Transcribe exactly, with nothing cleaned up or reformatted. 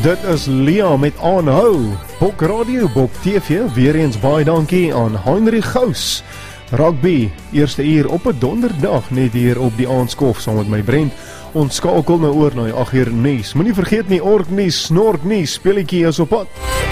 Dit is Lia met Aanhou. Bok Radio, Bok T V, weer eens baie dankie aan Heinrich Gous. Rugby, eerste uur op 'n donderdag, net hier op die aandskof saam met my Brent. Ons skakel nou oor na die agt uur nuus. Moenie vergeet nie, Ork nuus, Snork nuus, speletjie is op pad.